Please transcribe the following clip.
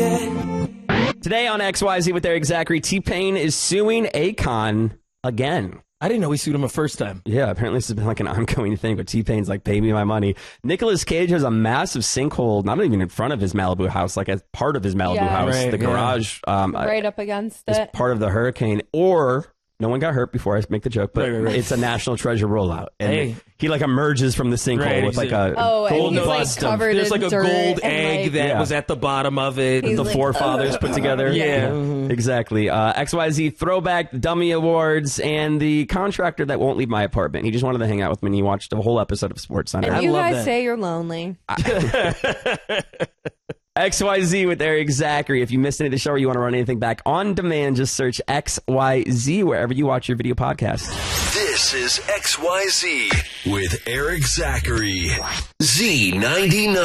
Today on XYZ with Eric Zachary, T-Pain is suing Akon again. I didn't know he sued him a first time. Yeah, apparently this has been like an ongoing thing, but T-Pain's like, pay me my money. Nicolas Cage has a massive sinkhole, not even in front of his Malibu house, like as part of his Malibu house. Right, the garage right up against is it. part of the hurricane. Or, no one got hurt before I make the joke, but Right. it's a National Treasure rollout. And Hey. he like emerges from the sinkhole with like a and he's bust like of covered There's in like a dirt gold and, egg like, that was at the bottom of it. He's the like, forefathers put together. Yeah. Exactly. XYZ Throwback Dummy Awards and the contractor that won't leave my apartment. He just wanted to hang out with me and he watched a whole episode of SportsCenter. And you love guys that. say you're lonely. XYZ with Eric Zachary. If you missed any of the show or you want to run anything back on demand, just search XYZ wherever you watch your video podcast. This is XYZ with Eric Zachary. Z99.